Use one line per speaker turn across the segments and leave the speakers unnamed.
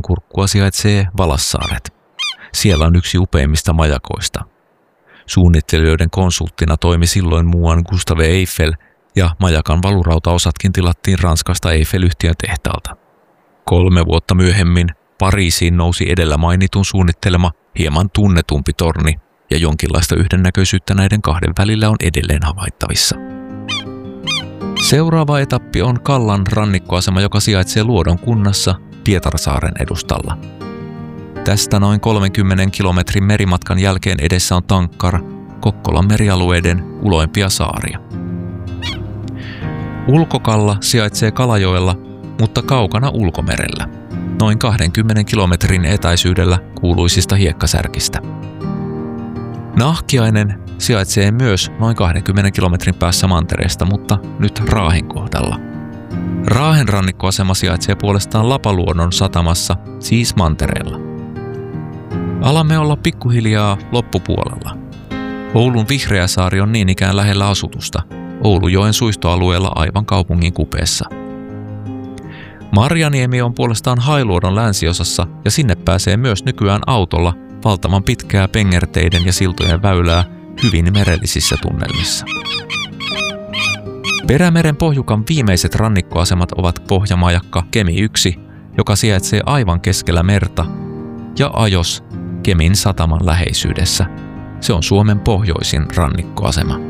kurkkua sijaitsee Valassaaret. Siellä on yksi upeimmista majakoista. Suunnittelijoiden konsulttina toimi silloin muuan Gustave Eiffel ja majakan valurautaosatkin tilattiin Ranskasta Eiffel-yhtiön tehtaalta. 3 vuotta myöhemmin Pariisiin nousi edellä mainitun suunnittelema hieman tunnetumpi torni ja jonkinlaista yhdennäköisyyttä näiden kahden välillä on edelleen havaittavissa. Seuraava etappi on Kallan rannikkoasema, joka sijaitsee Luodon kunnassa Pietarsaaren edustalla. Tästä noin 30 kilometrin merimatkan jälkeen edessä on Tankkar, Kokkolan merialueiden uloimpia saaria. Ulkokalla sijaitsee Kalajoella, mutta kaukana ulkomerellä, noin 20 kilometrin etäisyydellä kuuluisista hiekkasärkistä. Nahkiainen sijaitsee myös noin 20 kilometrin päässä mantereesta, mutta nyt Raahen kohdalla. Raahen rannikkoasema sijaitsee puolestaan Lapaluodon satamassa, siis mantereella. Alamme olla pikkuhiljaa loppupuolella. Oulun Vihreäsaari on niin ikään lähellä asutusta, Oulujoen suistoalueella aivan kaupungin kupeessa. Marjaniemi on puolestaan Hailuodon länsiosassa ja sinne pääsee myös nykyään autolla valtavan pitkää pengerteiden ja siltojen väylää hyvin merellisissä tunnelmissa. Perämeren pohjukan viimeiset rannikkoasemat ovat Pohjamajakka Kemi 1, joka sijaitsee aivan keskellä merta, ja Ajos Kemin sataman läheisyydessä. Se on Suomen pohjoisin rannikkoasema.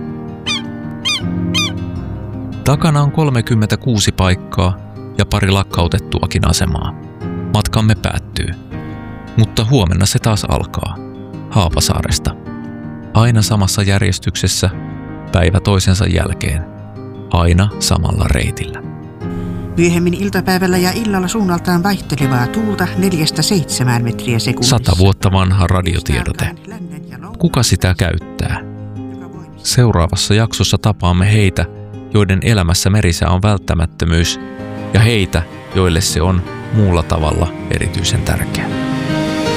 Takana on 36 paikkaa ja pari lakkautettuakin asemaa. Matkamme päättyy, mutta huomenna se taas alkaa. Haapasaaresta. Aina samassa järjestyksessä, päivä toisensa jälkeen. Aina samalla reitillä.
Myöhemmin iltapäivällä ja illalla suunnaltaan vaihtelevaa tuulta 4-7 metriä sekunnissa.
100 vuotta vanha radiotiedote. Kuka sitä käyttää? Seuraavassa jaksossa tapaamme heitä, joiden elämässä merisää on välttämättömyys, ja heitä, joille se on muulla tavalla erityisen tärkeä.